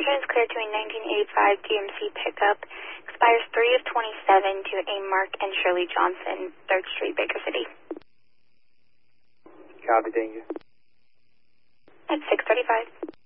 Collision is cleared to a 1985 GMC pickup. Expires 3 of 27 to a Mark and Shirley Johnson, 3rd Street, Baker City. Copy, thank you. At 6:35.